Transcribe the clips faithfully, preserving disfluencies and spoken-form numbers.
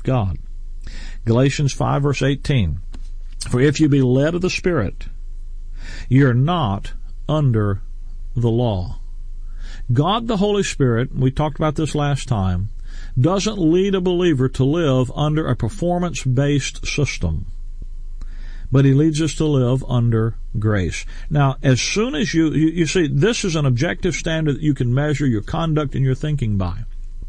God. Galatians five verse eighteen. For if you be led of the Spirit, you're not under the law. God the Holy Spirit, we talked about this last time, doesn't lead a believer to live under a performance-based system, but he leads us to live under grace. Now, as soon as you, you, you see, this is an objective standard that you can measure your conduct and your thinking by.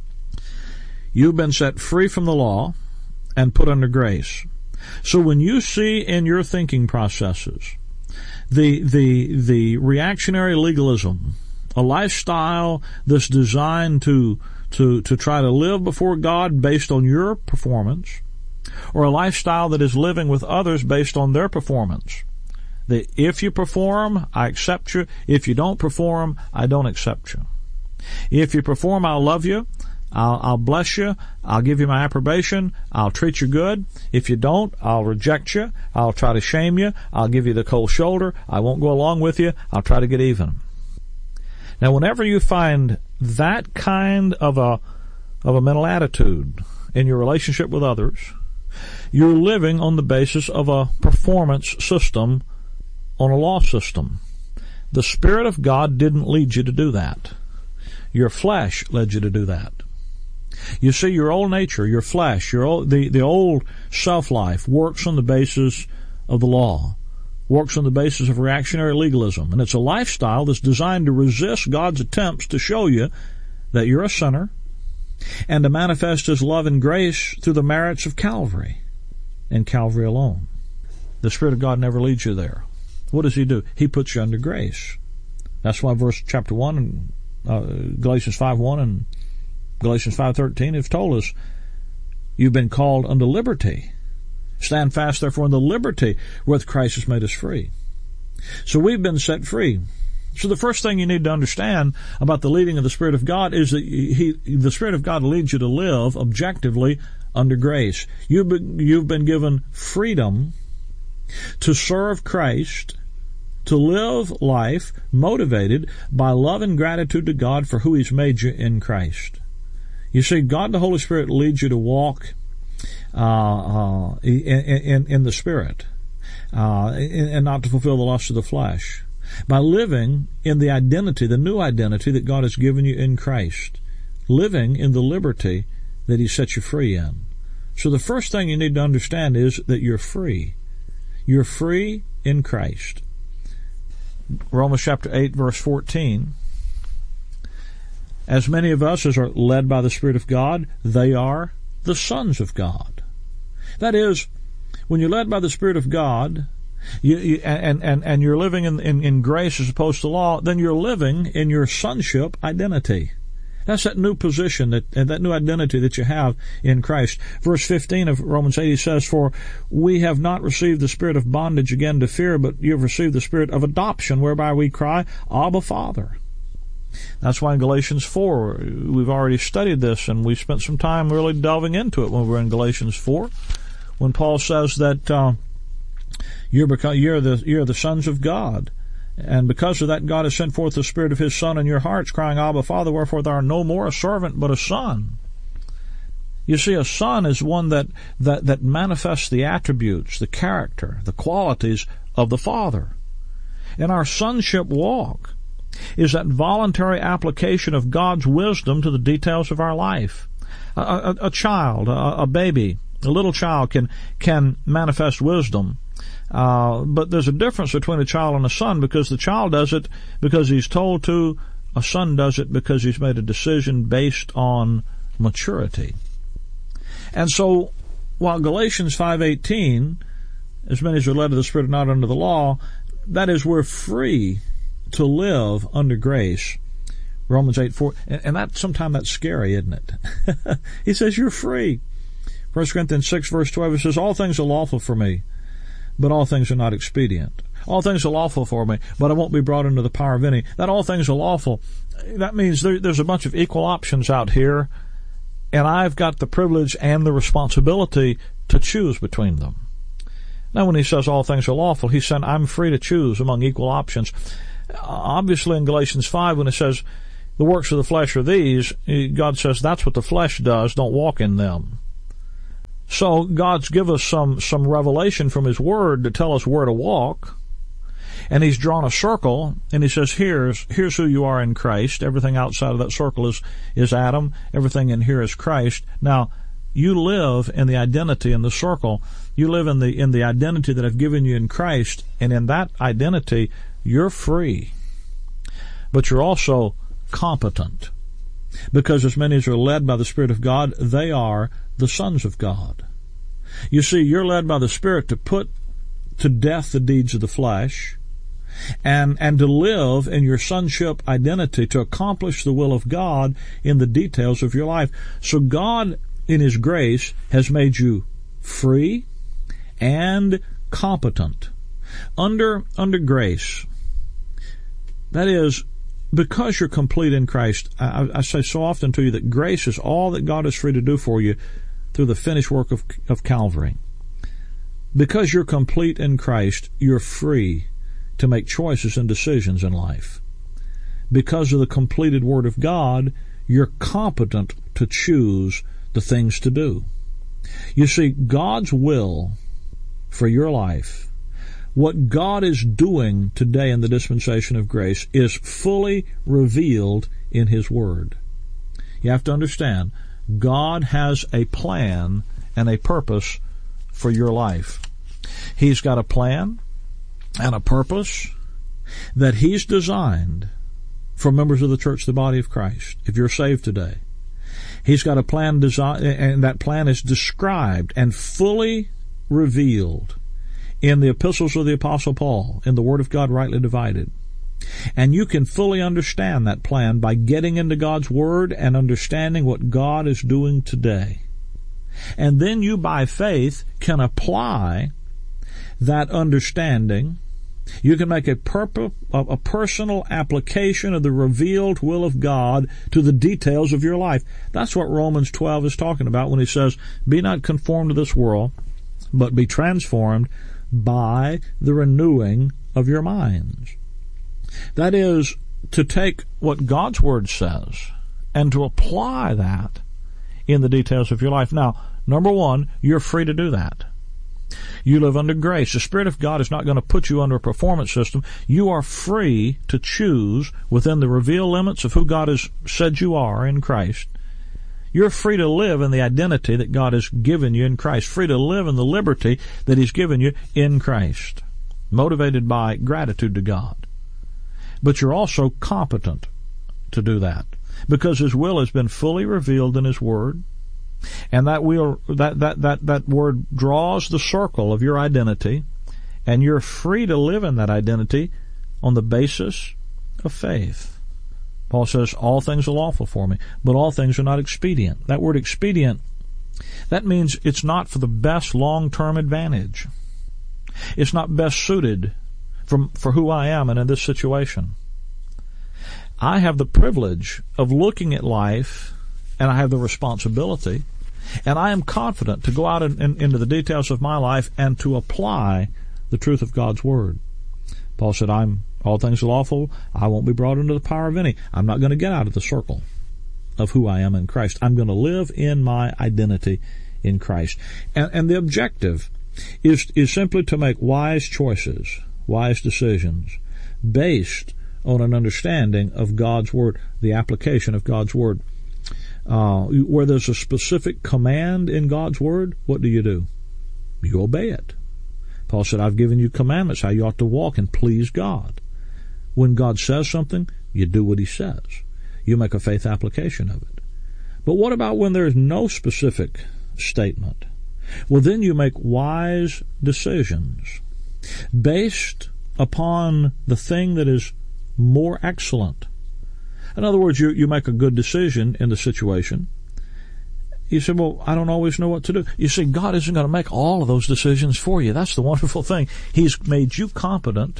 You've been set free from the law and put under grace. So when you see in your thinking processes the, the, the reactionary legalism, a lifestyle that's designed to, to, to try to live before God based on your performance, or a lifestyle that is living with others based on their performance. That if you perform, I accept you. If you don't perform, I don't accept you. If you perform, I'll love you. I'll, I'll bless you. I'll give you my approbation. I'll treat you good. If you don't, I'll reject you. I'll try to shame you. I'll give you the cold shoulder. I won't go along with you. I'll try to get even. Now, whenever you find that kind of a of a mental attitude in your relationship with others, you're living on the basis of a performance system, on a law system. The Spirit of God didn't lead you to do that. Your flesh led you to do that. You see, your old nature, your flesh, your old, the, the old self-life works on the basis of the law, works on the basis of reactionary legalism. And it's a lifestyle that's designed to resist God's attempts to show you that you're a sinner and to manifest His love and grace through the merits of Calvary and Calvary alone. The Spirit of God never leads you there. What does He do? He puts you under grace. That's why verse chapter one and uh, Galatians five one and Galatians five thirteen have told us, you've been called unto liberty. Stand fast, therefore, in the liberty wherewith Christ has made us free. So we've been set free. So the first thing you need to understand about the leading of the Spirit of God is that he, the Spirit of God leads you to live objectively under grace. You've been, you've been given freedom to serve Christ, to live life motivated by love and gratitude to God for who He's made you in Christ. You see, God the Holy Spirit leads you to walk uh, uh, in, in, in the Spirit uh, and not to fulfill the lusts of the flesh, by living in the identity, the new identity that God has given you in Christ, living in the liberty that He set you free in. So the first thing you need to understand is that you're free. You're free in Christ. Romans chapter eight, verse fourteen. As many of us as are led by the Spirit of God, they are the sons of God. That is, when you're led by the Spirit of God, you, you, and, and, and you're living in, in, in grace as opposed to law, then you're living in your sonship identity. That's that new position, that that new identity that you have in Christ. Verse fifteen of Romans eight, he says, for we have not received the spirit of bondage again to fear, but you have received the spirit of adoption, whereby we cry, Abba, Father. That's why in Galatians four, we've already studied this, and we spent some time really delving into it when we were in Galatians four, when Paul says that uh, you're, because, you're, the, you're the sons of God. And because of that, God has sent forth the Spirit of His Son in your hearts, crying, Abba, Father, wherefore thou art no more a servant, but a son. You see, a son is one that, that, that manifests the attributes, the character, the qualities of the Father. And our sonship walk is that voluntary application of God's wisdom to the details of our life. A, a, a child, a, a baby, a little child can, can manifest wisdom. Uh, but there's a difference between a child and a son, because the child does it because he's told to. A son does it because he's made a decision based on maturity. And so, while Galatians five eighteen, as many as are led of the Spirit are not under the law, that is, we're free to live under grace. Romans eight four, and, and that sometimes that's scary, isn't it? He says you're free. First Corinthians six verse twelve, it says, all things are lawful for me, but all things are not expedient. All things are lawful for me, but I won't be brought into the power of any. That all things are lawful, that means there, there's a bunch of equal options out here, and I've got the privilege and the responsibility to choose between them. Now, when he says all things are lawful, he's saying I'm free to choose among equal options. Obviously, in Galatians five, when it says the works of the flesh are these, God says that's what the flesh does, don't walk in them. So God's give us some, some revelation from His Word to tell us where to walk. And He's drawn a circle, and He says, here's, here's who you are in Christ. Everything outside of that circle is, is Adam. Everything in here is Christ. Now, you live in the identity in the circle. You live in the, in the identity that I've given you in Christ. And in that identity, you're free. But you're also competent. Because as many as are led by the Spirit of God, they are the sons of God. You see, you're led by the Spirit to put to death the deeds of the flesh, and and to live in your sonship identity, to accomplish the will of God in the details of your life. So God, in His grace, has made you free and competent. Under, under grace. That is, because you're complete in Christ, I, I say so often to you that grace is all that God is free to do for you through the finished work of, of Calvary. Because you're complete in Christ, you're free to make choices and decisions in life. Because of the completed Word of God, you're competent to choose the things to do. You see, God's will for your life, what God is doing today in the dispensation of grace, is fully revealed in His Word. You have to understand, God has a plan and a purpose for your life. He's got a plan and a purpose that He's designed for members of the church, the body of Christ. If you're saved today, He's got a plan designed, and that plan is described and fully revealed in the epistles of the Apostle Paul, in the Word of God rightly divided. And you can fully understand that plan by getting into God's Word and understanding what God is doing today. And then you, by faith, can apply that understanding. You can make a, purpo- a personal application of the revealed will of God to the details of your life. That's what Romans twelve is talking about when he says, be not conformed to this world, but be transformed by the renewing of your minds. That is, to take what God's Word says and to apply that in the details of your life. Now, number one, you're free to do that. You live under grace. The Spirit of God is not going to put you under a performance system. You are free to choose within the revealed limits of who God has said you are in Christ. You're free to live in the identity that God has given you in Christ. Free to live in the liberty that He's given you in Christ. Motivated by gratitude to God. But you're also competent to do that, because His will has been fully revealed in His Word. And that will, that, that, that, that word draws the circle of your identity, and you're free to live in that identity on the basis of faith. Paul says, all things are lawful for me, but all things are not expedient. That word expedient, that means it's not for the best long-term advantage. It's not best suited for, for who I am and in this situation. I have the privilege of looking at life, and I have the responsibility, and I am confident to go out in, in, into the details of my life and to apply the truth of God's Word. Paul said, I'm all things are lawful. I won't be brought into the power of any. I'm not going to get out of the circle of who I am in Christ. I'm going to live in my identity in Christ. And, and the objective is, is simply to make wise choices, wise decisions, based on an understanding of God's Word, the application of God's Word. Uh, where there's a specific command in God's Word, what do you do? You obey it. Paul said, I've given you commandments how you ought to walk and please God. When God says something, you do what He says. You make a faith application of it. But what about when there is no specific statement? Well, then you make wise decisions based upon the thing that is more excellent. In other words, you, you make a good decision in the situation. You say, well, I don't always know what to do. You see, God isn't going to make all of those decisions for you. That's the wonderful thing. He's made you competent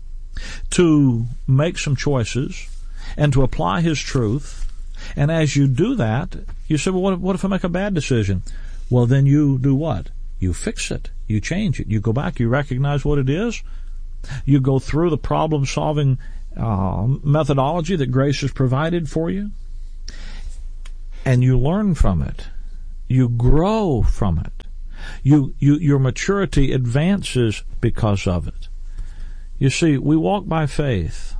to make some choices and to apply His truth. And as you do that, you say, well, what if, what if I make a bad decision? Well, then you do what? You fix it. You change it. You go back. You recognize what it is. You go through the problem-solving Uh, methodology that grace has provided for you, and you learn from it. You grow from it. You, you, your maturity advances because of it. You see, we walk by faith.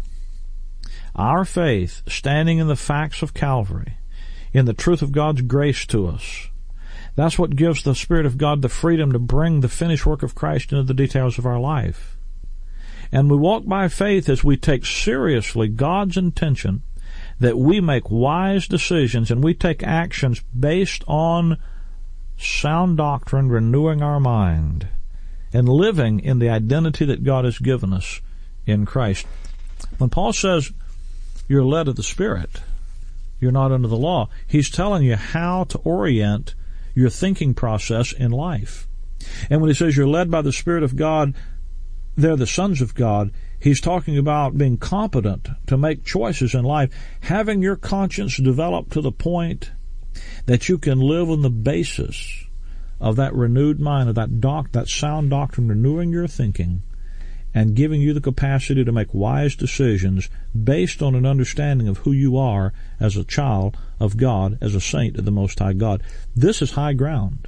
Our faith, standing in the facts of Calvary, in the truth of God's grace to us, that's what gives the Spirit of God the freedom to bring the finished work of Christ into the details of our life. And we walk by faith as we take seriously God's intention that we make wise decisions and we take actions based on sound doctrine, renewing our mind, and living in the identity that God has given us in Christ. When Paul says you're led of the Spirit, you're not under the law, he's telling you how to orient your thinking process in life. And when he says you're led by the Spirit of God, they're the sons of God, he's talking about being competent to make choices in life, having your conscience develop to the point that you can live on the basis of that renewed mind, of that doc, that sound doctrine, renewing your thinking and giving you the capacity to make wise decisions based on an understanding of who you are as a child of God, as a saint of the Most High God. This is high ground.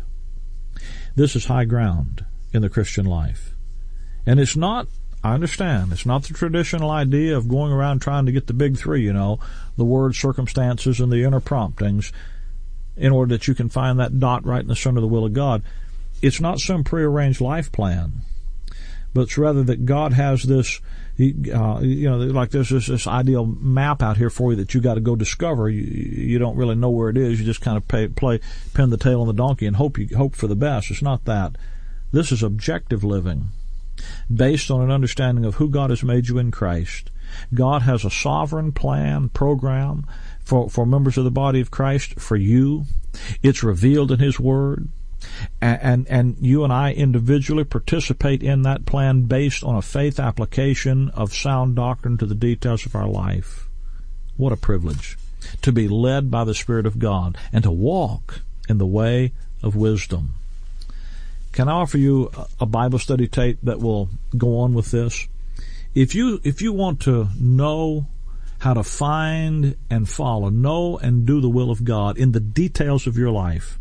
This is high ground in the Christian life. And it's not, I understand, it's not the traditional idea of going around trying to get the big three, you know, the word, circumstances, and the inner promptings, in order that you can find that dot right in the center of the will of God. It's not some prearranged life plan, but it's rather that God has this, uh, you know, like there's this, this ideal map out here for you that you got to go discover. You, you don't really know where it is. You just kind of pay, play, pin the tail on the donkey and hope you hope for the best. It's not that. This is objective living, based on an understanding of who God has made you in Christ. God has a sovereign plan, program for, for members of the body of Christ, for you. It's revealed in His Word. And, and, and you and I individually participate in that plan based on a faith application of sound doctrine to the details of our life. What a privilege to be led by the Spirit of God and to walk in the way of wisdom. Can I offer you a Bible study tape that will go on with this? If you, if you want to know how to find and follow, know and do the will of God in the details of your life,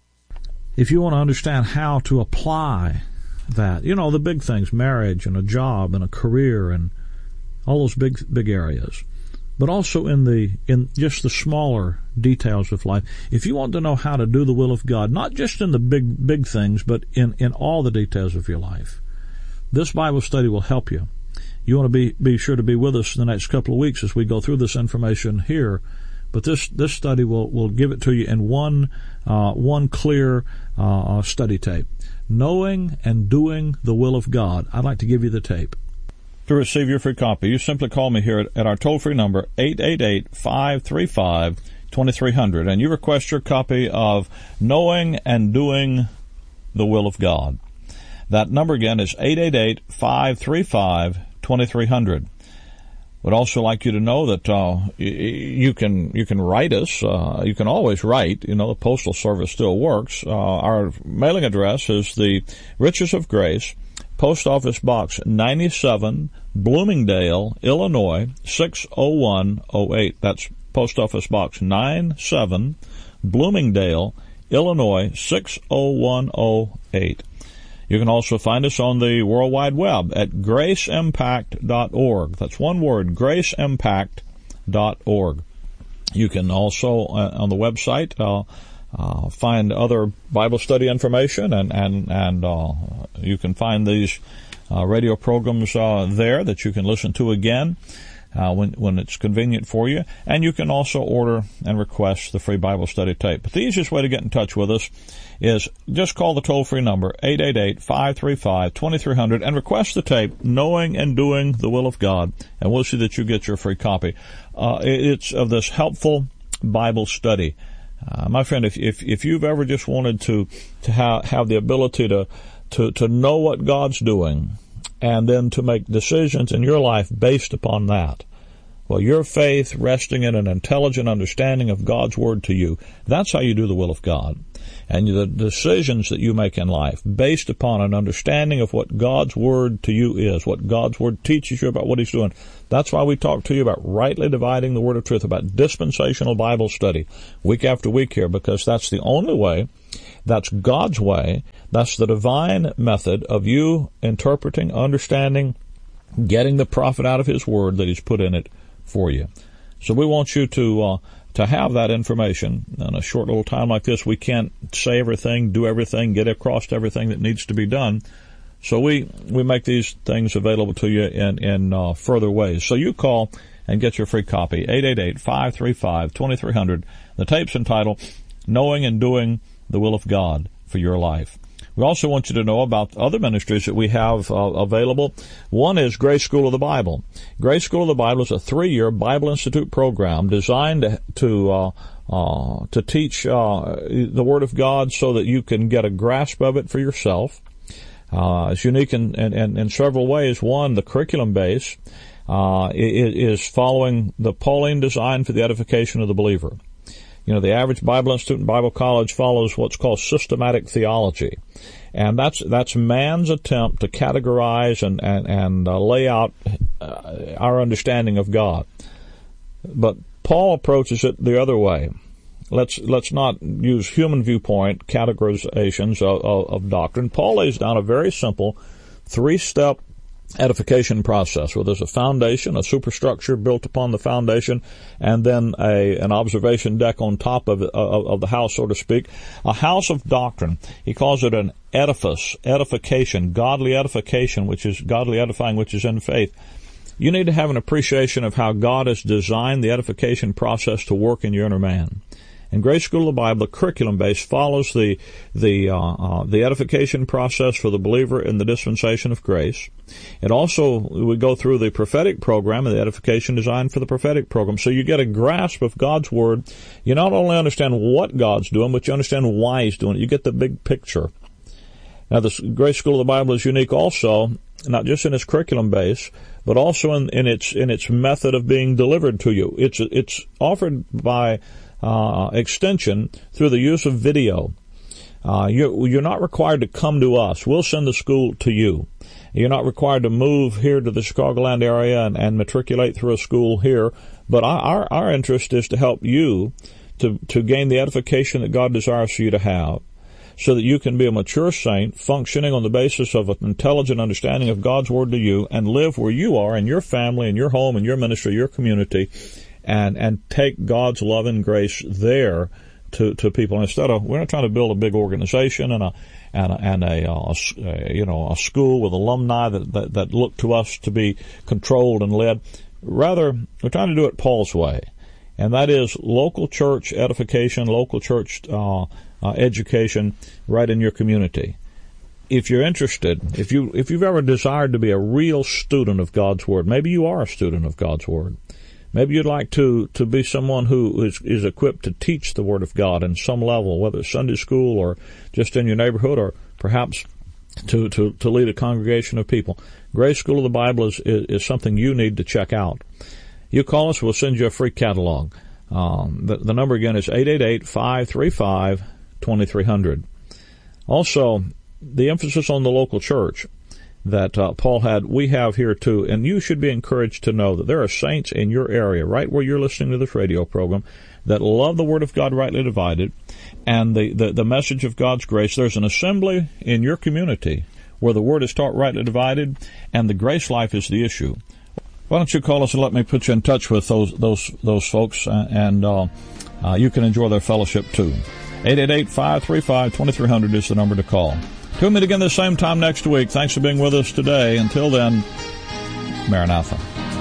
if you want to understand how to apply that, you know, the big things, marriage and a job and a career and all those big, big areas, but also in the, in just the smaller details of life. If you want to know how to do the will of God, not just in the big, big things, but in, in all the details of your life, this Bible study will help you. You want to be, be sure to be with us in the next couple of weeks as we go through this information here. But this, this study will, will give it to you in one, uh, one clear, uh, study tape. Knowing and doing the will of God. I'd like to give you the tape. To receive your free copy, you simply call me here at, at our toll-free number, eight eight eight, five three five, two three zero zero, and you request your copy of Knowing and Doing the Will of God. That number again is eight eight eight, five three five, two three zero zero. Would also like you to know that uh, you can you can write us. Uh, you can always write. You know, the postal service still works. Uh, our mailing address is the Riches of Grace, Post Office Box ninety-seven, Bloomingdale, Illinois six oh one oh eight. That's Post Office Box ninety-seven, Bloomingdale, Illinois six oh one oh eight. You can also find us on the World Wide Web at grace impact dot org. That's one word, grace impact dot org. You can also, uh, on the website, uh, uh, find other Bible study information, and, and, and uh, you can find these uh, radio programs uh, there that you can listen to again uh, when, when it's convenient for you. And you can also order and request the free Bible study tape. But the easiest way to get in touch with us is just call the toll-free number, eight eight eight, five three five, two three zero zero, and request the tape, Knowing and Doing the Will of God, and we'll see that you get your free copy. Uh, it's of this helpful Bible study. Uh, my friend, if, if, if you've ever just wanted to, to ha- have the ability to, to, to know what God's doing, and then to make decisions in your life based upon that, well, your faith resting in an intelligent understanding of God's Word to you, that's how you do the will of God. And the decisions that you make in life based upon an understanding of what God's Word to you is, what God's Word teaches you about what He's doing. That's why we talk to you about rightly dividing the Word of truth, about dispensational Bible study week after week here, because that's the only way That's God's way. That's the divine method of you interpreting, understanding, getting the profit out of His Word that He's put in it for you. So we want you to uh, to have that information. In a short little time like this, we can't say everything, do everything, get across to everything that needs to be done. So we, we make these things available to you in, in uh, further ways. So you call and get your free copy, eight eight eight, five three five, two three zero zero. The tape's entitled Knowing and Doing the Will of God for Your Life. We also want you to know about other ministries that we have uh, available. One is Grace School of the Bible. Grace School of the Bible is a three-year Bible Institute program designed to to, uh, uh, to teach uh, the Word of God so that you can get a grasp of it for yourself. Uh, it's unique in, in, in several ways. One, the curriculum base uh, is following the Pauline design for the edification of the believer. You know, the average Bible Institute and Bible College follows what's called systematic theology. And that's, that's man's attempt to categorize and, and, and uh, lay out uh, our understanding of God. But Paul approaches it the other way. Let's, let's not use human viewpoint categorizations of, of, of doctrine. Paul lays down a very simple three-step edification process where there's a foundation, a superstructure built upon the foundation, and then a an observation deck on top of, of of the house, so to speak. A house of doctrine. He calls it an edifice, edification, godly edification, which is godly edifying, which is in faith. You need to have an appreciation of how God has designed the edification process to work in your inner man. In Grace School of the Bible, the curriculum base follows the the uh, uh, the edification process for the believer in the dispensation of grace. It also, we go through the prophetic program and the edification designed for the prophetic program. So you get a grasp of God's Word. You not only understand what God's doing, but you understand why He's doing it. You get the big picture. Now, the Grace School of the Bible is unique also, not just in its curriculum base, but also in, in its in its method of being delivered to you. It's it's offered by Uh, extension through the use of video. Uh, you're, you're not required to come to us. We'll send the school to you. You're not required to move here to the Chicagoland area and, and matriculate through a school here. But our, our interest is to help you to, to gain the edification that God desires for you to have, so that you can be a mature saint functioning on the basis of an intelligent understanding of God's Word to you and live where you are in your family, in your home, in your ministry, your community, and and take God's love and grace there to to people. Instead of, we're not trying to build a big organization and a and a, and a, a, a you know a school with alumni that, that that look to us to be controlled and led. Rather, we're trying to do it Paul's way, and that is local church edification, local church uh, uh, education right in your community. If you're interested, if you if you've ever desired to be a real student of God's Word, maybe you are a student of God's Word. Maybe you'd like to, to be someone who is, is equipped to teach the Word of God in some level, whether it's Sunday school or just in your neighborhood, or perhaps to, to, to lead a congregation of people. Grace School of the Bible is, is, is something you need to check out. You call us, we'll send you a free catalog. Um, the, the number again is eight eight eight, five three five, two three zero zero. Also, the emphasis on the local church that uh, Paul had, we have here too. And you should be encouraged to know that there are saints in your area, right where you're listening to this radio program, that love the Word of God rightly divided and the, the, the message of God's grace. There's an assembly in your community where the Word is taught rightly divided and the grace life is the issue. Why don't you call us and let me put you in touch with those those those folks, uh, and uh, uh, you can enjoy their fellowship too. eight eight eight, five three five, two three zero zero is the number to call. Tune in again this same time next week. Thanks for being with us today. Until then, Maranatha.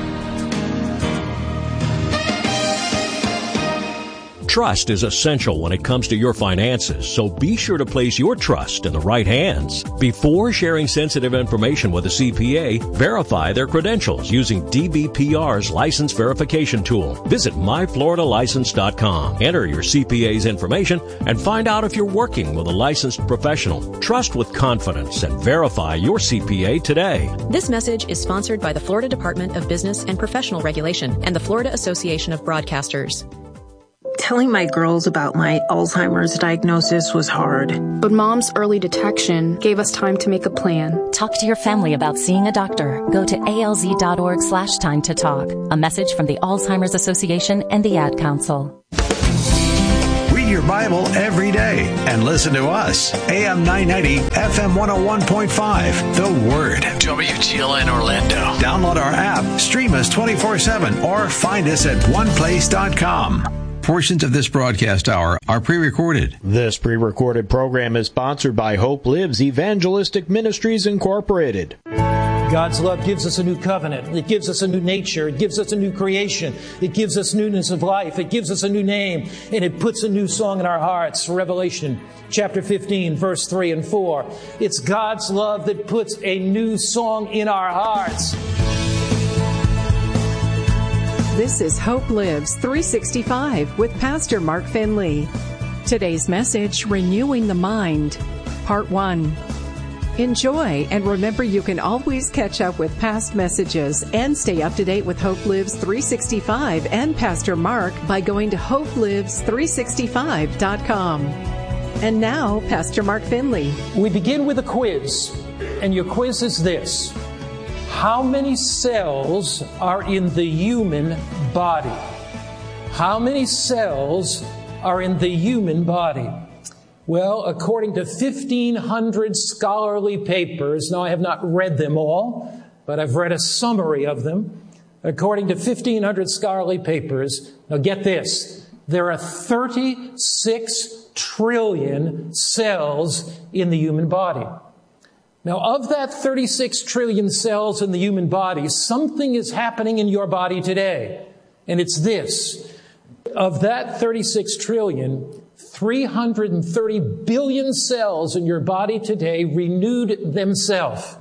Trust is essential when it comes to your finances, so be sure to place your trust in the right hands. Before sharing sensitive information with a C P A, verify their credentials using D B P R's license verification tool. Visit my florida license dot com. Enter your C P A's information and find out if you're working with a licensed professional. Trust with confidence and verify your C P A today. This message is sponsored by the Florida Department of Business and Professional Regulation and the Florida Association of Broadcasters. Telling my girls about my Alzheimer's diagnosis was hard. But Mom's early detection gave us time to make a plan. Talk to your family about seeing a doctor. Go to alz.org slash time to talk. A message from the Alzheimer's Association and the Ad Council. We hear your Bible every day and listen to us. A M nine ninety, F M one oh one point five. The Word. W G L N Orlando. Download our app, stream us twenty-four seven, or find us at one place dot com. Portions of this broadcast hour are pre-recorded. This pre-recorded program is sponsored by Hope Lives Evangelistic Ministries Incorporated. God's love gives us a new covenant. It gives us a new nature. It gives us a new creation. It gives us newness of life. It gives us a new name. And it puts a new song in our hearts. Revelation chapter fifteen, verse three and four. It's God's love that puts a new song in our hearts. This is Hope Lives three sixty-five with Pastor Mark Finley. Today's message, Renewing the Mind, Part one. Enjoy, and remember you can always catch up with past messages and stay up to date with Hope Lives three sixty-five and Pastor Mark by going to hope lives three sixty-five dot com. And now, Pastor Mark Finley. We begin with a quiz, and your quiz is this. How many cells are in the human body? How many cells are in the human body? Well, according to fifteen hundred scholarly papers, now I have not read them all, but I've read a summary of them. According to fifteen hundred scholarly papers, now get this, there are thirty-six trillion cells in the human body. Now, of that thirty-six trillion cells in the human body, something is happening in your body today. And it's this. Of that thirty-six trillion, three hundred thirty billion cells in your body today renewed themselves.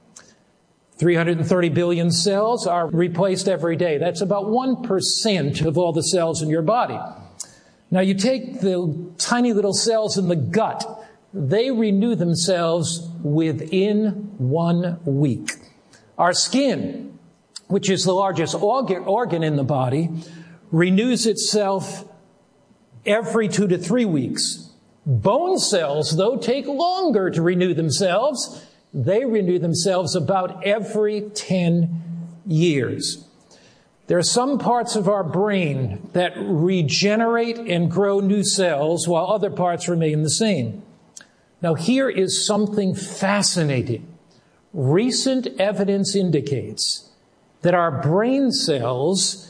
three hundred thirty billion cells are replaced every day. That's about one percent of all the cells in your body. Now, you take the tiny little cells in the gut. They renew themselves within one week. Our skin, which is the largest organ in the body, renews itself every two to three weeks. Bone cells, though, take longer to renew themselves. They renew themselves about every ten years. There are some parts of our brain that regenerate and grow new cells, while other parts remain the same. Now, here is something fascinating. Recent evidence indicates that our brain cells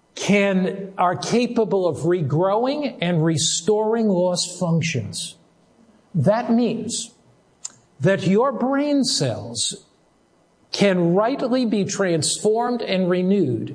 can, are capable of regrowing and restoring lost functions. That means that your brain cells can rightly be transformed and renewed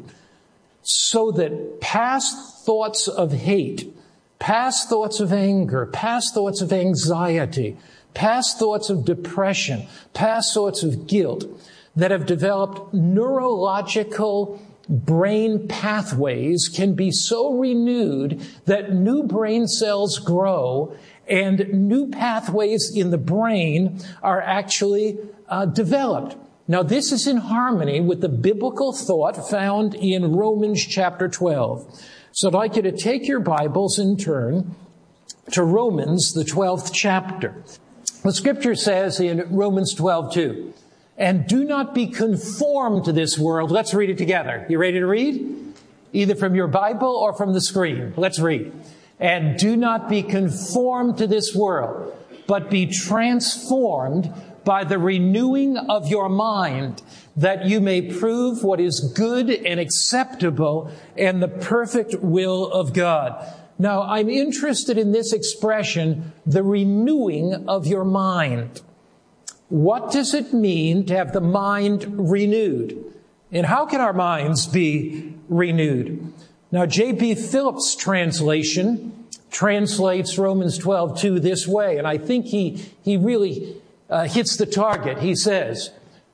so that past thoughts of hate, past thoughts of anger, past thoughts of anxiety, past thoughts of depression, past thoughts of guilt that have developed neurological brain pathways can be so renewed that new brain cells grow and new pathways in the brain are actually uh, developed. Now, this is in harmony with the biblical thought found in Romans chapter twelve. So I'd like you to take your Bibles and turn to Romans, the twelfth chapter. The scripture says in Romans twelve two, and do not be conformed to this world. Let's read it together. You ready to read? Either from your Bible or from the screen. Let's read. And do not be conformed to this world, but be transformed by the renewing of your mind, that you may prove what is good and acceptable and the perfect will of God. Now, I'm interested in this expression, the renewing of your mind. What does it mean to have the mind renewed? And how can our minds be renewed? Now, J B Phillips' translation translates Romans twelve two this way, and I think he, he really uh, hits the target. He says,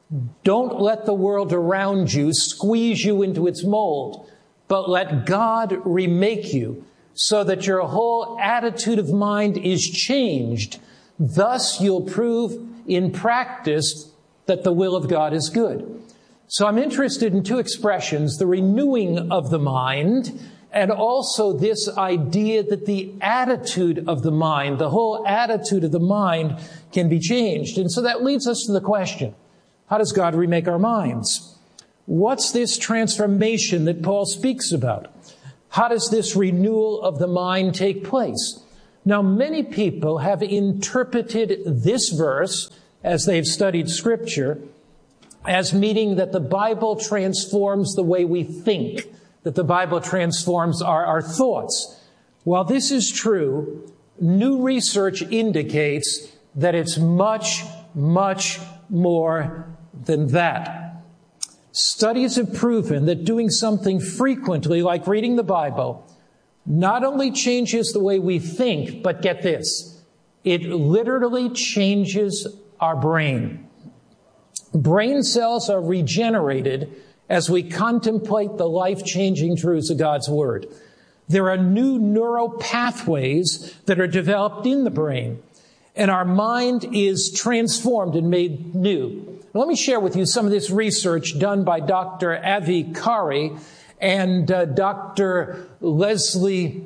don't let the world around you squeeze you into its mold, but let God remake you so that your whole attitude of mind is changed. Thus you'll prove in practice that the will of God is good. So I'm interested in two expressions, the renewing of the mind and also this idea that the attitude of the mind, the whole attitude of the mind can be changed. And so that leads us to the question, how does God remake our minds? What's this transformation that Paul speaks about? How does this renewal of the mind take place? Now, many people have interpreted this verse, as they've studied Scripture, as meaning that the Bible transforms the way we think, that the Bible transforms our, our thoughts. While this is true, new research indicates that it's much, much more than that. Studies have proven that doing something frequently, like reading the Bible, not only changes the way we think, but get this, it literally changes our brain. Brain cells are regenerated as we contemplate the life-changing truths of God's Word. There are new neural pathways that are developed in the brain, and our mind is transformed and made new. Let me share with you some of this research done by Doctor Avi Kari and uh, Doctor Leslie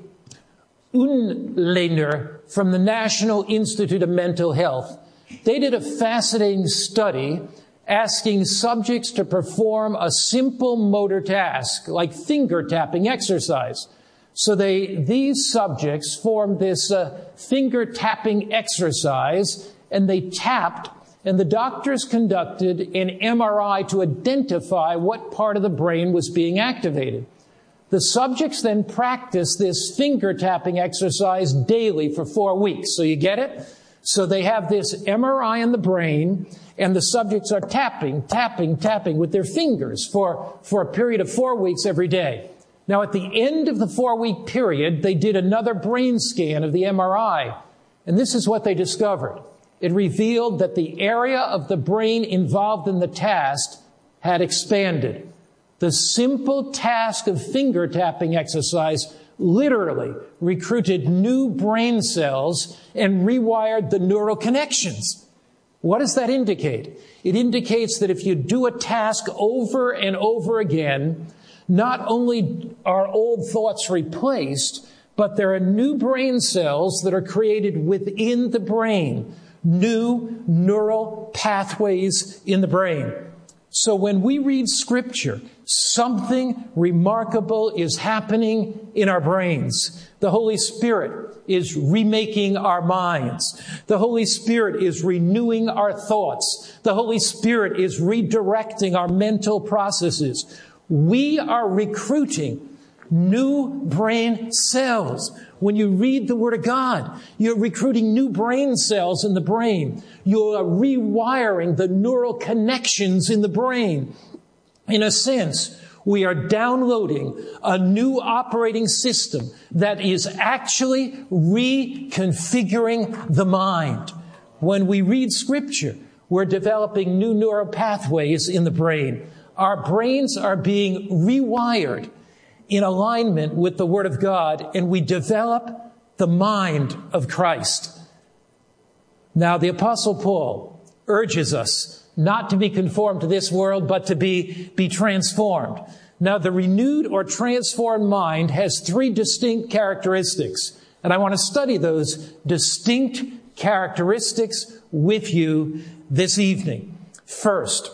Unlener from the National Institute of Mental Health. They did a fascinating study asking subjects to perform a simple motor task, like finger tapping exercise. So they, these subjects formed this uh, finger tapping exercise, and they tapped, and the doctors conducted an M R I to identify what part of the brain was being activated. The subjects then practiced this finger tapping exercise daily for four weeks. So you get it? So they have this M R I in the brain, and the subjects are tapping, tapping, tapping with their fingers for, for a period of four weeks every day. Now, at the end of the four-week period, they did another brain scan of the M R I, and this is what they discovered. It revealed that the area of the brain involved in the task had expanded. The simple task of finger tapping exercise literally recruited new brain cells and rewired the neural connections. What does that indicate? It indicates that if you do a task over and over again, not only are old thoughts replaced, but there are new brain cells that are created within the brain, new neural pathways in the brain. So when we read Scripture, something remarkable is happening in our brains. The Holy Spirit is remaking our minds. The Holy Spirit is renewing our thoughts. The Holy Spirit is redirecting our mental processes. We are recruiting new brain cells. When you read the Word of God, you're recruiting new brain cells in the brain. You're rewiring the neural connections in the brain. In a sense, we are downloading a new operating system that is actually reconfiguring the mind. When we read Scripture, we're developing new neural pathways in the brain. Our brains are being rewired in alignment with the Word of God, and we develop the mind of Christ. Now, the Apostle Paul urges us not to be conformed to this world, but to be, be transformed. Now, the renewed or transformed mind has three distinct characteristics, and I want to study those distinct characteristics with you this evening. First,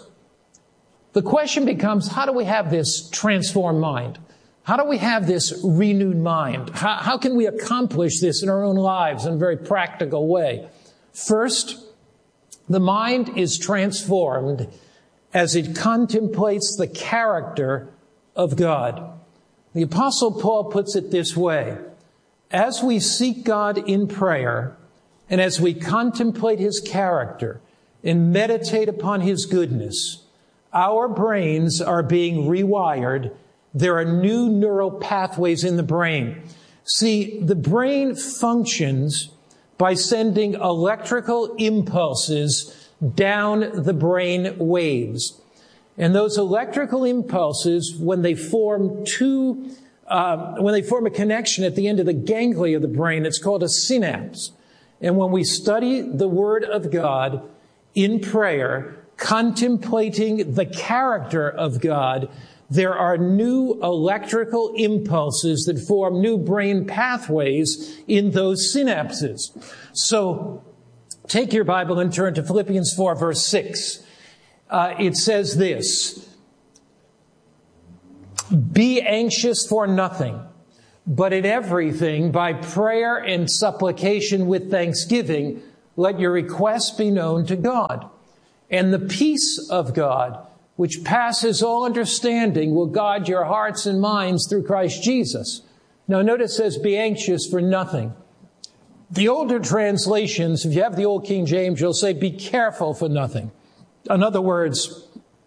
the question becomes, how do we have this transformed mind? How do we have this renewed mind? How, how can we accomplish this in our own lives in a very practical way? First, the mind is transformed as it contemplates the character of God. The Apostle Paul puts it this way: as we seek God in prayer, and as we contemplate His character and meditate upon His goodness, our brains are being rewired. There are new neural pathways in the brain. See, the brain functions by sending electrical impulses down the brain waves. And those electrical impulses, when they form two, uh, when they form a connection at the end of the ganglia of the brain, it's called a synapse. And when we study the Word of God in prayer, contemplating the character of God, there are new electrical impulses that form new brain pathways in those synapses. So, take your Bible and turn to Philippians four, verse six. Uh, it says this: be anxious for nothing, But in everything, by prayer and supplication with thanksgiving, let your requests be known to God. And the peace of God, which passes all understanding, will guard your hearts and minds through Christ Jesus. Now notice it says, be anxious for nothing. The older translations, if you have the Old King James, you'll say, be careful for nothing. In other words,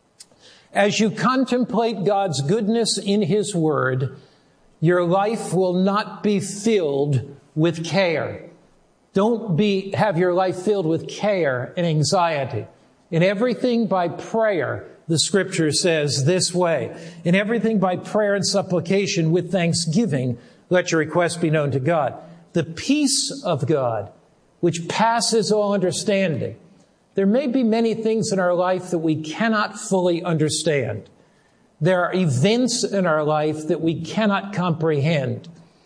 as you contemplate God's goodness in His Word, your life will not be filled with care. Don't be, have your life filled with care and anxiety. In everything by prayer, the Scripture says this way, in everything by prayer and supplication with thanksgiving, let your requests be known to God. The peace of God, which passes all understanding. There may be many things in our life that we cannot fully understand. There are events in our life that we cannot comprehend.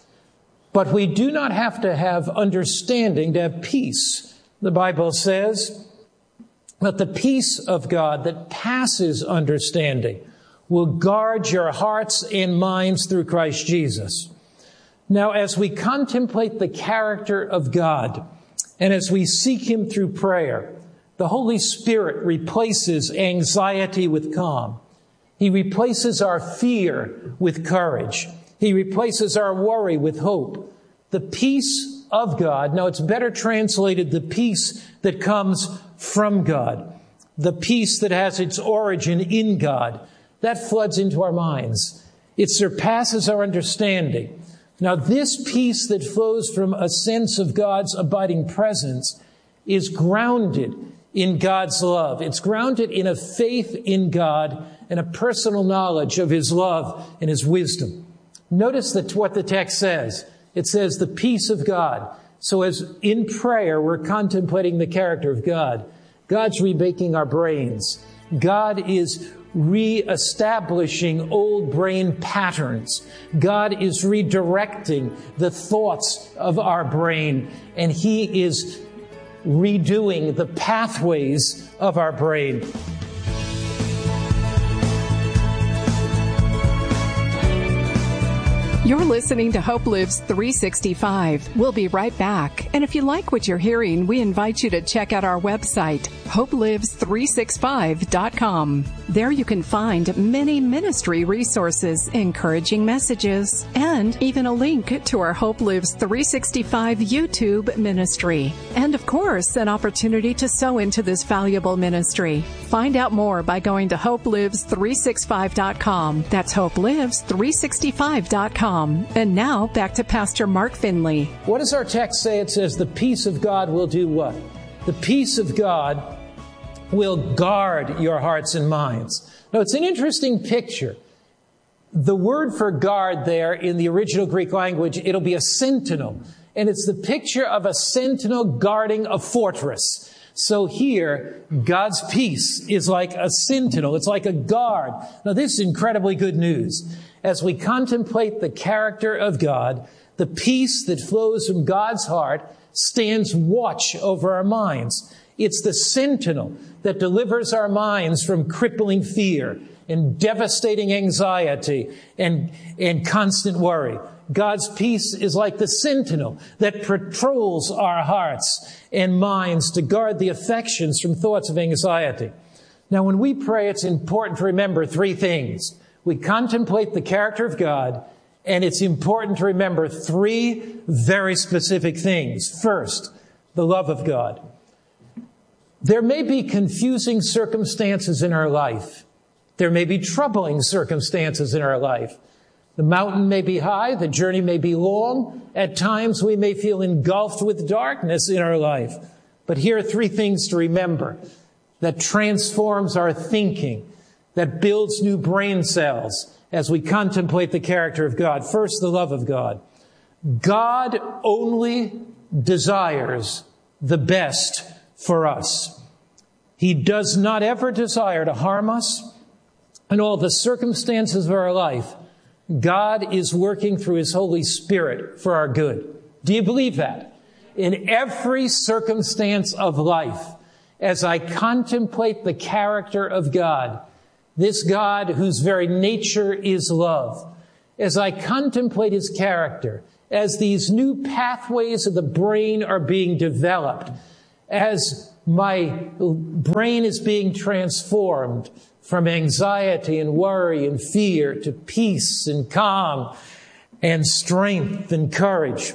But we do not have to have understanding to have peace. The Bible says that the peace of God that passes understanding will guard your hearts and minds through Christ Jesus. Now, as we contemplate the character of God, and as we seek Him through prayer, the Holy Spirit replaces anxiety with calm. He replaces our fear with courage. He replaces our worry with hope. The peace of God, now it's better translated the peace that comes from God, the peace that has its origin in God, that floods into our minds. It surpasses our understanding. Now, this peace that flows from a sense of God's abiding presence is grounded in God's love. It's grounded in a faith in God and a personal knowledge of His love and His wisdom. Notice that what the text says. It says the peace of God. So as in prayer we're contemplating the character of God, God's remaking our brains. God is re-establishing old brain patterns. God is redirecting the thoughts of our brain, and He is redoing the pathways of our brain. You're listening to Hope Lives three sixty-five. We'll be right back. And if you like what you're hearing, we invite you to check out our website, hope lives three sixty-five dot com. There you can find many ministry resources, encouraging messages, and even a link to our Hope Lives three sixty-five YouTube ministry. And of course, an opportunity to sow into this valuable ministry. Find out more by going to hope lives three sixty-five dot com. That's hope lives three sixty-five dot com. And now, back to Pastor Mark Finley. What does our text say? It says the peace of God will do what? The peace of God will guard your hearts and minds. Now, it's an interesting picture. The word for guard there in the original Greek language, it'll be a sentinel. And it's the picture of a sentinel guarding a fortress. So here, God's peace is like a sentinel. It's like a guard. Now, this is incredibly good news. As we contemplate the character of God, the peace that flows from God's heart stands watch over our minds. It's the sentinel that delivers our minds from crippling fear and devastating anxiety and, and constant worry. God's peace is like the sentinel that patrols our hearts and minds to guard the affections from thoughts of anxiety. Now, when we pray, it's important to remember three things. We contemplate the character of God, and it's important to remember three very specific things. First, the love of God. There may be confusing circumstances in our life. There may be troubling circumstances in our life. The mountain may be high, the journey may be long. At times we may feel engulfed with darkness in our life. But here are three things to remember that transforms our thinking, that builds new brain cells as we contemplate the character of God. First, the love of God. God only desires the best for us. He does not ever desire to harm us. In all the circumstances of our life, God is working through His Holy Spirit for our good. Do you believe that? In every circumstance of life, as I contemplate the character of God, this God whose very nature is love, as I contemplate his character, as these new pathways of the brain are being developed, as my brain is being transformed from anxiety and worry and fear to peace and calm and strength and courage.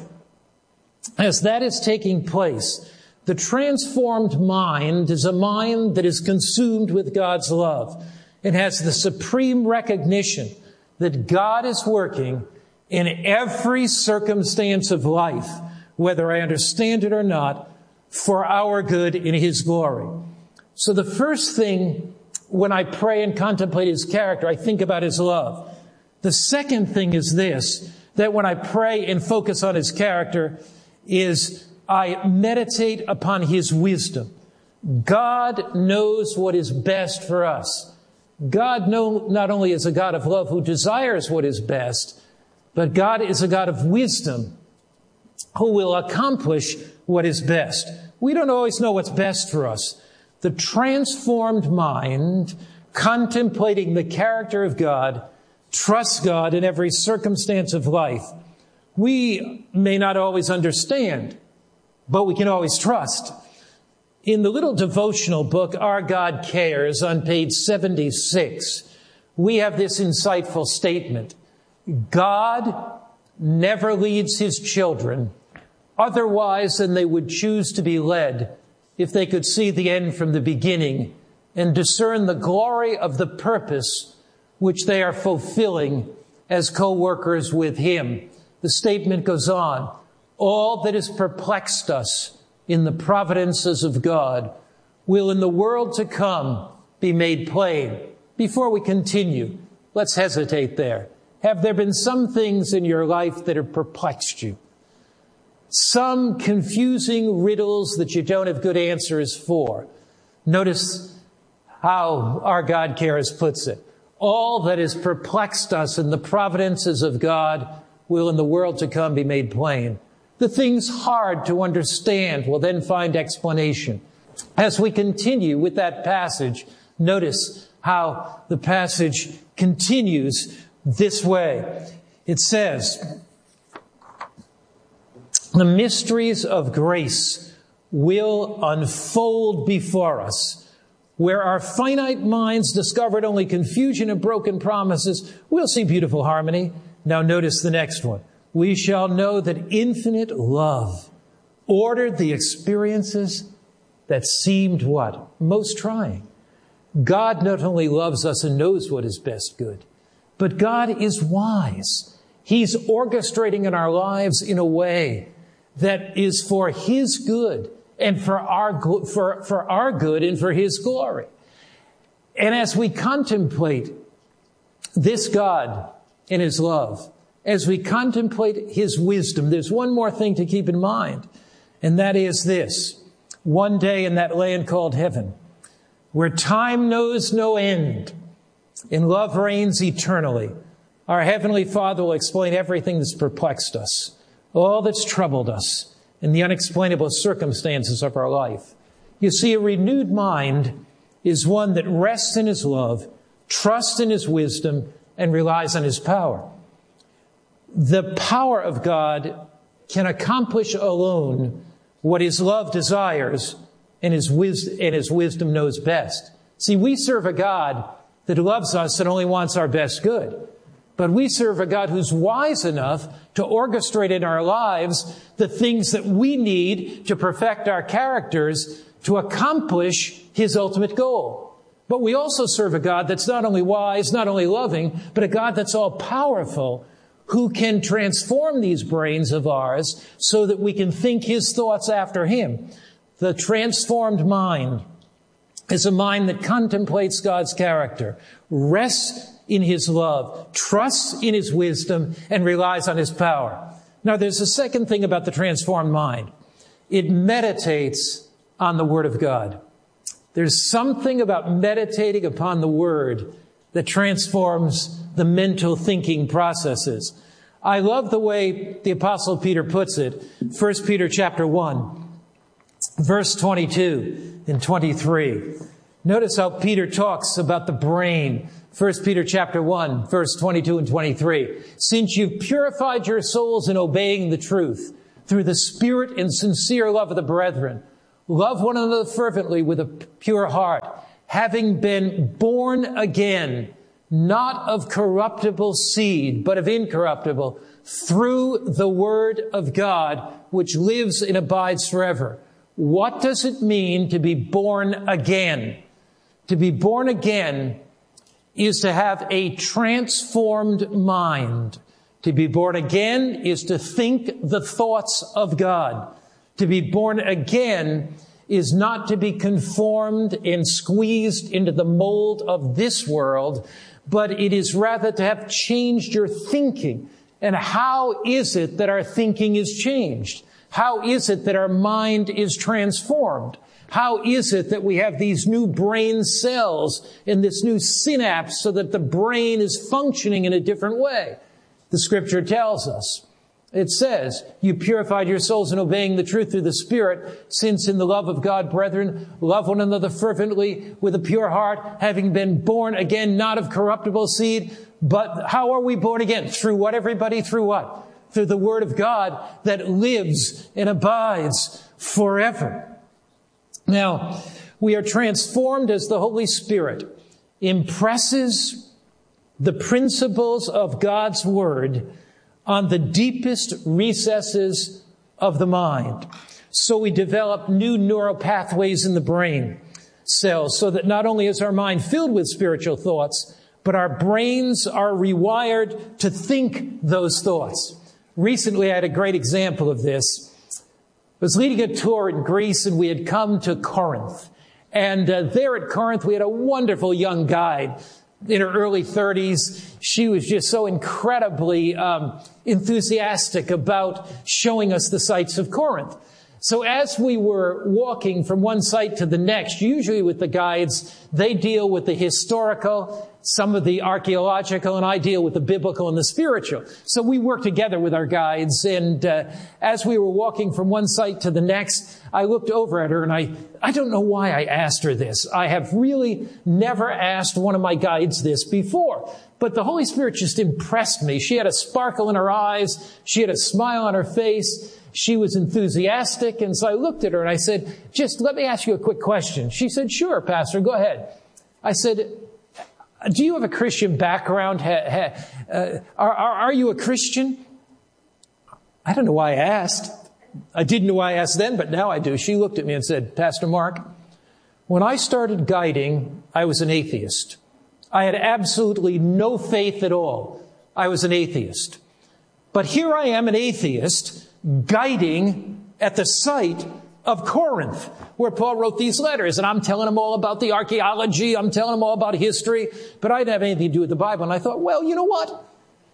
As that is taking place, the transformed mind is a mind that is consumed with God's love and has the supreme recognition that God is working in every circumstance of life, whether I understand it or not, for our good in his glory. So the first thing when I pray and contemplate his character, I think about his love. The second thing is this, that when I pray and focus on his character, is I meditate upon his wisdom. God knows what is best for us. God know, not only is a God of love who desires what is best, but God is a God of wisdom who will accomplish what is best. We don't always know what's best for us. The transformed mind, contemplating the character of God, trusts God in every circumstance of life. We may not always understand, but we can always trust. In the little devotional book, Our God Cares, on page seventy-six, we have this insightful statement. God never leads his children otherwise than they would choose to be led if they could see the end from the beginning and discern the glory of the purpose which they are fulfilling as co-workers with him. The statement goes on, all that has perplexed us in the providences of God will in the world to come be made plain. Before we continue, let's hesitate there. Have there been some things in your life that have perplexed you? Some confusing riddles that you don't have good answers for? Notice how Our God Cares puts it. All that has perplexed us in the providences of God will in the world to come be made plain. The things hard to understand will then find explanation. As we continue with that passage, notice how the passage continues this way. It says, the mysteries of grace will unfold before us. Where our finite minds discovered only confusion and broken promises, we'll see beautiful harmony. Now notice the next one. We shall know that infinite love ordered the experiences that seemed what? Most trying. God not only loves us and knows what is best good, but God is wise. He's orchestrating in our lives in a way that is for his good and for our, for, for our good and for his glory. And as we contemplate this God and his love, as we contemplate his wisdom, there's one more thing to keep in mind, and that is this. One day in that land called heaven, where time knows no end and love reigns eternally, our Heavenly Father will explain everything that's perplexed us, all that's troubled us, and the unexplainable circumstances of our life. You see, a renewed mind is one that rests in his love, trusts in his wisdom, and relies on his power. The power of God can accomplish alone what his love desires and his wisdom, and his wisdom knows best. See, we serve a God that loves us and only wants our best good. But we serve a God who's wise enough to orchestrate in our lives the things that we need to perfect our characters to accomplish his ultimate goal. But we also serve a God that's not only wise, not only loving, but a God that's all powerful, who can transform these brains of ours so that we can think his thoughts after him. The transformed mind is a mind that contemplates God's character, rests in his love, trusts in his wisdom, and relies on his power. Now, there's a second thing about the transformed mind. It meditates on the Word of God. There's something about meditating upon the Word that transforms the mental thinking processes. I love the way the Apostle Peter puts it. First Peter chapter one, verse twenty-two and twenty-three. Notice how Peter talks about the brain. First Peter chapter one, verse twenty-two and twenty-three. Since you've purified your souls in obeying the truth through the spirit and sincere love of the brethren, love one another fervently with a pure heart, having been born again, not of corruptible seed, but of incorruptible, through the word of God, which lives and abides forever. What does it mean to be born again? To be born again is to have a transformed mind. To be born again is to think the thoughts of God. To be born again is not to be conformed and squeezed into the mold of this world, but it is rather to have changed your thinking. And how is it that our thinking is changed? How is it that our mind is transformed? How is it that we have these new brain cells and this new synapse so that the brain is functioning in a different way? The scripture tells us. It says, you purified your souls in obeying the truth through the Spirit, since in the love of God, brethren, love one another fervently with a pure heart, having been born again, not of corruptible seed. But how are we born again? Through what, everybody? Through what? Through the Word of God that lives and abides forever. Now, we are transformed as the Holy Spirit impresses the principles of God's Word on the deepest recesses of the mind. So we develop new neural pathways in the brain cells so that not only is our mind filled with spiritual thoughts, but our brains are rewired to think those thoughts. Recently, I had a great example of this. I was leading a tour in Greece, and we had come to Corinth. And uh, there at Corinth, we had a wonderful young guide in her early thirties. She was just so incredibly um, enthusiastic about showing us the sights of Corinth. So as we were walking from one site to the next, usually with the guides, they deal with the historical, some of the archaeological, and I deal with the biblical and the spiritual. So we work together with our guides, and uh, as we were walking from one site to the next, I looked over at her, and I, I don't know why I asked her this. I have really never asked one of my guides this before. But the Holy Spirit just impressed me. She had a sparkle in her eyes. She had a smile on her face. She was enthusiastic. And so I looked at her and I said, just let me ask you a quick question. She said, sure, Pastor, go ahead. I said, do you have a Christian background? Ha, ha, uh, are, are, are you a Christian? I don't know why I asked. I didn't know why I asked then, but now I do. She looked at me and said, Pastor Mark, when I started guiding, I was an atheist. I had absolutely no faith at all. I was an atheist. But here I am, an atheist, guiding at the site of Corinth, where Paul wrote these letters. And I'm telling him all about the archaeology. I'm telling him all about history. But I didn't have anything to do with the Bible. And I thought, well, you know what?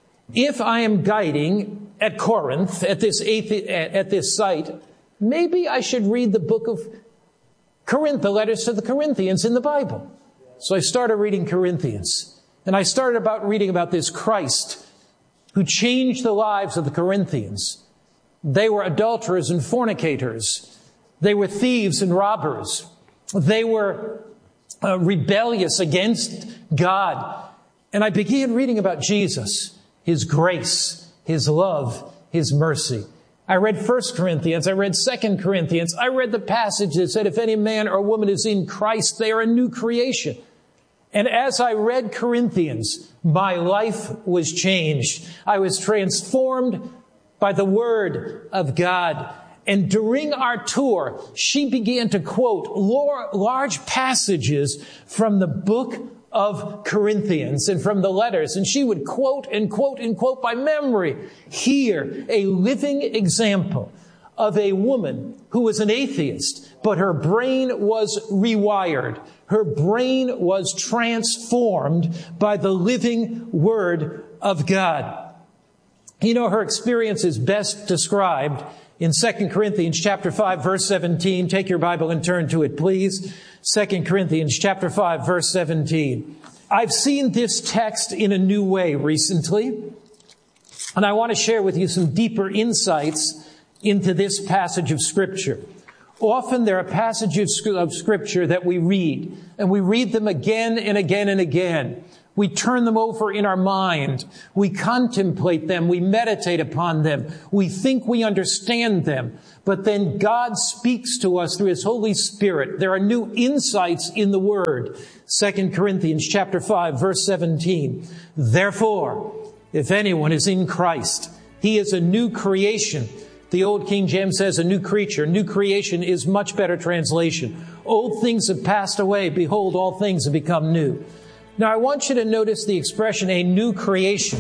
If I am guiding at Corinth, at this athe- at this site, maybe I should read the book of Corinth, the letters to the Corinthians in the Bible. So I started reading Corinthians. And I started about reading about this Christ who changed the lives of the Corinthians. They were adulterers and fornicators. They were thieves and robbers. They were uh, rebellious against God. And I began reading about Jesus, His grace, His love, His mercy. I read First Corinthians. I read Second Corinthians. I read the passage that said, if any man or woman is in Christ, they are a new creation. And as I read Corinthians, my life was changed. I was transformed by the Word of God. And during our tour, she began to quote large passages from the book of Corinthians and from the letters. And she would quote and quote and quote by memory. Here, a living example of a woman who was an atheist, but her brain was rewired. Her brain was transformed by the living Word of God. You know, her experience is best described in Second Corinthians chapter five, verse seventeen. Take your Bible and turn to it, please. Second Corinthians chapter five, verse seventeen. I've seen this text in a new way recently, and I want to share with you some deeper insights into this passage of Scripture. Often there are passages of Scripture that we read, and we read them again and again and again. We turn them over in our mind. We contemplate them. We meditate upon them. We think we understand them. But then God speaks to us through His Holy Spirit. There are new insights in the Word. Second Corinthians chapter five, verse seventeen. Therefore, if anyone is in Christ, he is a new creation. The old King James says a new creature. New creation is much better translation. Old things have passed away. Behold, all things have become new. Now, I want you to notice the expression, a new creation.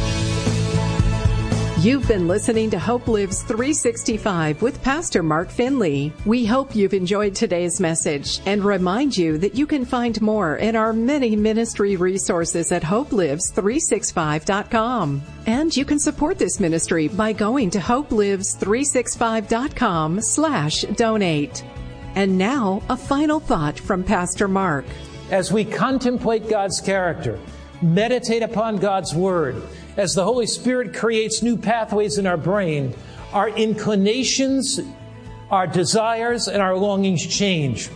You've been listening to Hope Lives three sixty-five with Pastor Mark Finley. We hope you've enjoyed today's message and remind you that you can find more in our many ministry resources at hope lives three sixty-five dot com. And you can support this ministry by going to hope lives three sixty-five dot com slash donate. And now, a final thought from Pastor Mark. As we contemplate God's character, meditate upon God's Word, as the Holy Spirit creates new pathways in our brain, our inclinations, our desires, and our longings change.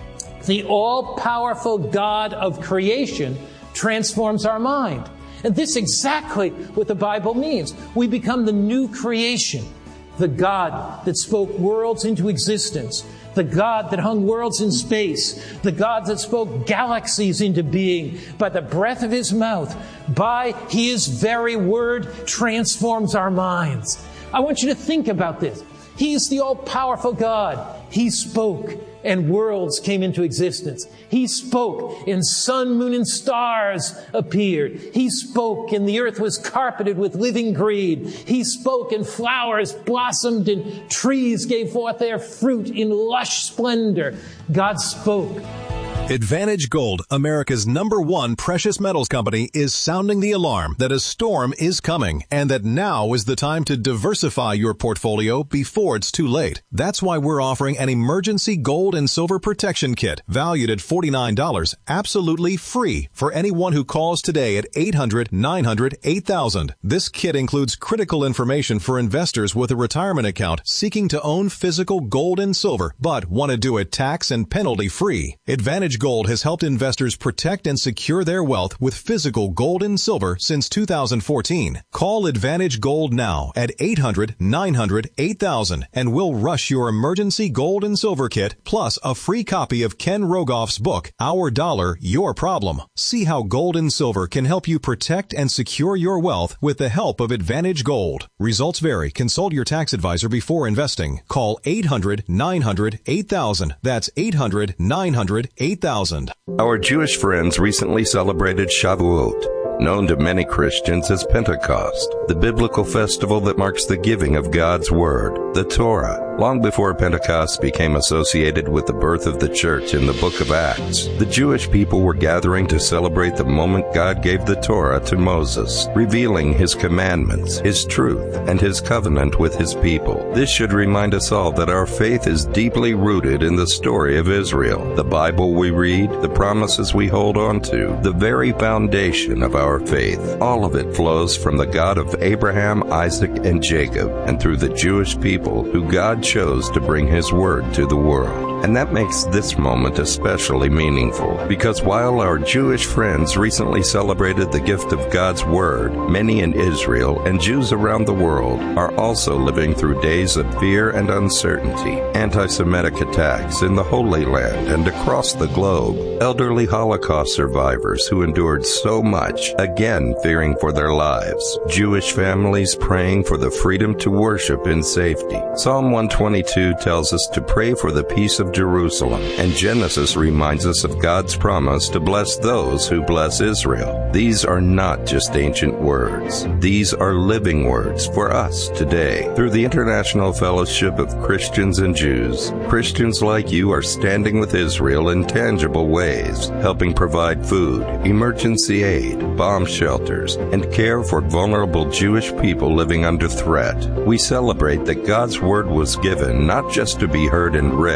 The all-powerful God of creation transforms our mind. And this is exactly what the Bible means. We become the new creation, the God that spoke worlds into existence, the God that hung worlds in space, the God that spoke galaxies into being by the breath of His mouth, by His very word transforms our minds. I want you to think about this. He's the all-powerful God. He spoke and worlds came into existence. He spoke and sun, moon, and stars appeared. He spoke and the earth was carpeted with living green. He spoke and flowers blossomed and trees gave forth their fruit in lush splendor. God spoke. Advantage Gold, America's number one precious metals company, is sounding the alarm that a storm is coming and that now is the time to diversify your portfolio before it's too late. That's why we're offering an emergency gold and silver protection kit valued at forty-nine dollars, absolutely free for anyone who calls today at eight hundred, nine hundred, eight thousand. This kit includes critical information for investors with a retirement account seeking to own physical gold and silver but want to do it tax and penalty free. Advantage Gold has helped investors protect and secure their wealth with physical gold and silver since two thousand fourteen. Call Advantage Gold now at eight hundred, nine hundred, eight thousand and we'll rush your emergency gold and silver kit plus a free copy of Ken Rogoff's book, Our Dollar, Your Problem. See how gold and silver can help you protect and secure your wealth with the help of Advantage Gold. Results vary. Consult your tax advisor before investing. Call eight hundred, nine hundred, eight thousand. That's eight hundred, nine hundred, eight thousand. Our Jewish friends recently celebrated Shavuot, known to many Christians as Pentecost, the biblical festival that marks the giving of God's Word, the Torah. Long before Pentecost became associated with the birth of the church in the book of Acts, the Jewish people were gathering to celebrate the moment God gave the Torah to Moses, revealing His commandments, His truth, and His covenant with His people. This should remind us all that our faith is deeply rooted in the story of Israel, the Bible we read, the promises we hold on to, the very foundation of our faith. All of it flows from the God of Abraham, Isaac, and Jacob, and through the Jewish people who God chose to bring His word to the world. And that makes this moment especially meaningful, because while our Jewish friends recently celebrated the gift of God's word, many in Israel and Jews around the world are also living through days of fear and uncertainty, anti-Semitic attacks in the Holy Land and across the globe, elderly Holocaust survivors who endured so much, again fearing for their lives, Jewish families praying for the freedom to worship in safety. Psalm one twenty-two tells us to pray for the peace of Jerusalem, and Genesis reminds us of God's promise to bless those who bless Israel. These are not just ancient words. These are living words for us today. Through the International Fellowship of Christians and Jews, Christians like you are standing with Israel in tangible ways, helping provide food, emergency aid, bomb shelters, and care for vulnerable Jewish people living under threat. We celebrate that God's word was given not just to be heard and read,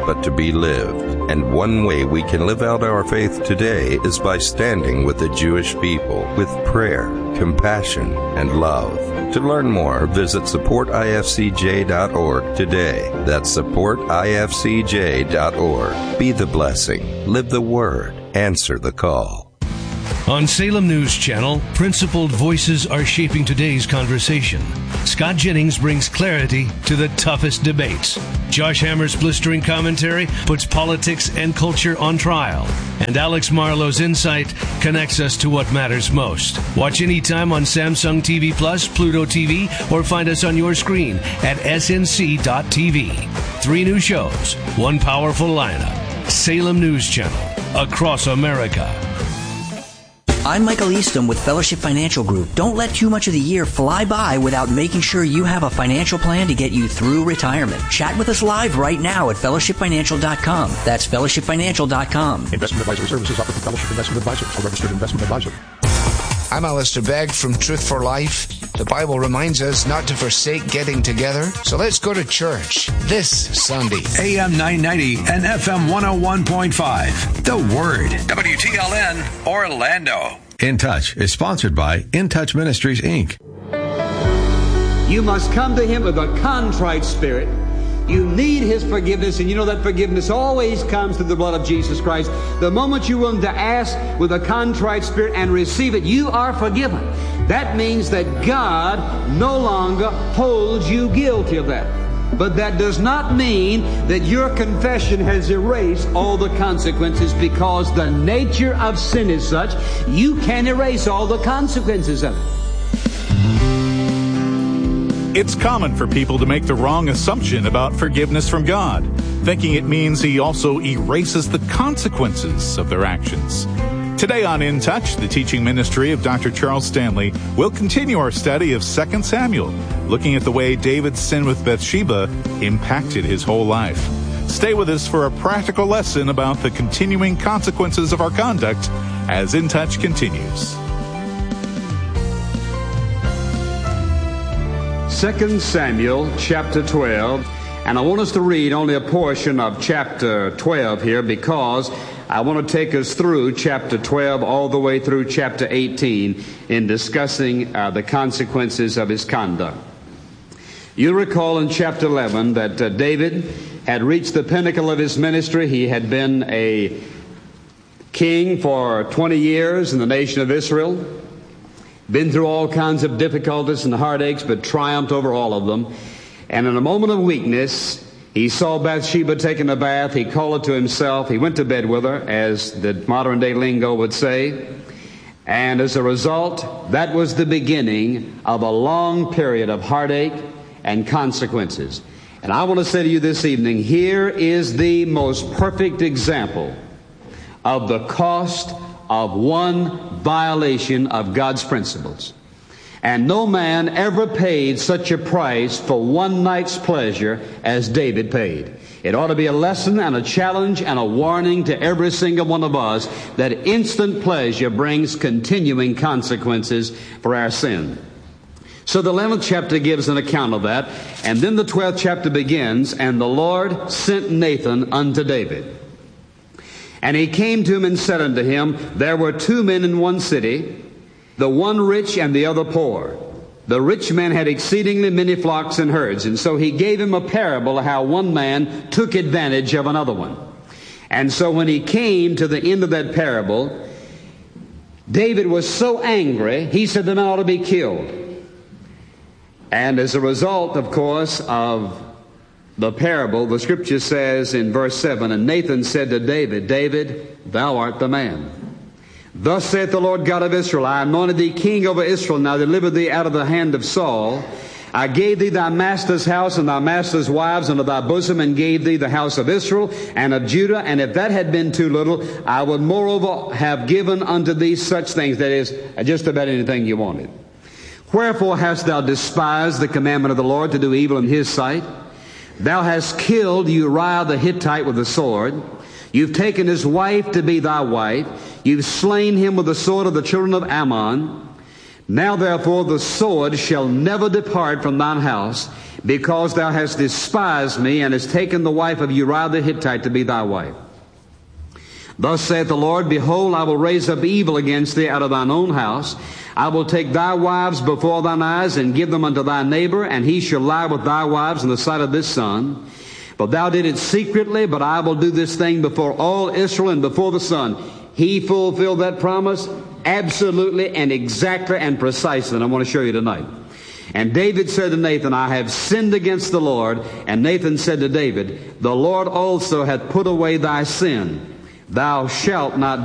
but to be lived. And one way we can live out our faith today is by standing with the Jewish people with prayer, compassion, and love. To learn more, visit support I F C J dot org today. That's support I F C J dot org. Be the blessing. Live the word. Answer the call. On Salem News Channel, principled voices are shaping today's conversation. Scott Jennings brings clarity to the toughest debates. Josh Hammer's blistering commentary puts politics and culture on trial. And Alex Marlowe's insight connects us to what matters most. Watch anytime on Samsung T V Plus, Pluto T V, or find us on your screen at S N C dot T V. Three new shows, one powerful lineup. Salem News Channel, across America. I'm Michael Eastham with Fellowship Financial Group. Don't let too much of the year fly by without making sure you have a financial plan to get you through retirement. Chat with us live right now at fellowship financial dot com. That's fellowship financial dot com. Investment advisory services offered from Fellowship Investment Advisors, a registered investment advisor. I'm Alistair Begg from Truth for Life. The Bible reminds us not to forsake getting together, so let's go to church this Sunday. A M nine ninety and F M one oh one point five. The Word. W T L N Orlando. In Touch is sponsored by In Touch Ministries, Incorporated. You must come to Him with a contrite spirit. You need His forgiveness, and you know that forgiveness always comes through the blood of Jesus Christ. The moment you're willing to ask with a contrite spirit and receive it, you are forgiven. That means that God no longer holds you guilty of that. But that does not mean that your confession has erased all the consequences, because the nature of sin is such, you can't erase all the consequences of it. It's common for people to make the wrong assumption about forgiveness from God, thinking it means He also erases the consequences of their actions. Today on In Touch, the teaching ministry of Doctor Charles Stanley, will continue our study of Second Samuel, looking at the way David's sin with Bathsheba impacted his whole life. Stay with us for a practical lesson about the continuing consequences of our conduct as In Touch continues. Second Samuel chapter twelve, and I want us to read only a portion of chapter twelve here, because I want to take us through chapter twelve all the way through chapter eighteen in discussing uh, the consequences of his conduct. You'll recall in chapter eleven that uh, David had reached the pinnacle of his ministry. He had been a king for twenty years in the nation of Israel. Been through all kinds of difficulties and heartaches, but triumphed over all of them. And in a moment of weakness, he saw Bathsheba taking a bath. He called her to himself. He went to bed with her, as the modern day lingo would say. And as a result, that was the beginning of a long period of heartache and consequences. And I want to say to you this evening, here is the most perfect example of the cost of one violation of God's principles. And no man ever paid such a price for one night's pleasure as David paid. It ought to be a lesson and a challenge and a warning to every single one of us that instant pleasure brings continuing consequences for our sin. So the eleventh chapter gives an account of that, and then the twelfth chapter begins, and the Lord sent Nathan unto David. And he came to him and said unto him, there were two men in one city, the one rich and the other poor. The rich man had exceedingly many flocks and herds, and so he gave him a parable of how one man took advantage of another one. And so when he came to the end of that parable, David was so angry, he said the man ought to be killed. And as a result, of course, of the parable, the scripture says in verse seven, and Nathan said to David, David, thou art the man. Thus saith the Lord God of Israel, I anointed thee king over Israel, and I delivered thee out of the hand of Saul. I gave thee thy master's house and thy master's wives unto thy bosom, and gave thee the house of Israel and of Judah. And if that had been too little, I would moreover have given unto thee such things, that is, just about anything you wanted. Wherefore hast thou despised the commandment of the Lord to do evil in his sight? Thou hast killed Uriah the Hittite with the sword. You've taken his wife to be thy wife. You've slain him with the sword of the children of Ammon. Now therefore the sword shall never depart from thine house, because thou hast despised me, and hast taken the wife of Uriah the Hittite to be thy wife. Thus saith the Lord, behold, I will raise up evil against thee out of thine own house. I will take thy wives before thine eyes, and give them unto thy neighbor, and he shall lie with thy wives in the sight of this sun. But thou did it secretly, but I will do this thing before all Israel and before the sun. He fulfilled that promise absolutely and exactly and precisely, and I want to show you tonight. And David said to Nathan, I have sinned against the Lord. And Nathan said to David, the Lord also hath put away thy sin. Thou shalt not